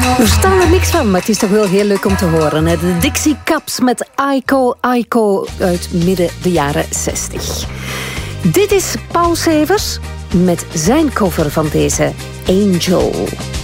We verstaan er niks van, maar het is toch wel heel leuk om te horen. Hè? De Dixie Caps met Aiko Aiko uit midden de jaren 60. Dit is Paul Severs met zijn cover van deze Angel.